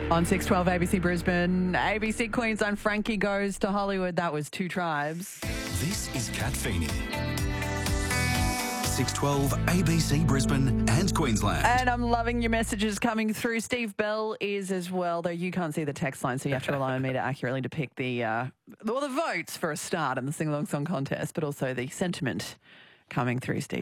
On 612 ABC Brisbane, ABC Queensland, Frankie Goes to Hollywood. That was Two Tribes. This is Kat Feeney. 612 ABC Brisbane and Queensland. And I'm loving your messages coming through. Steve Bell is as well, though you can't see the text line, so you have to rely on me to accurately depict the votes for a start in the sing-along song contest, but also the sentiment coming through, Steve.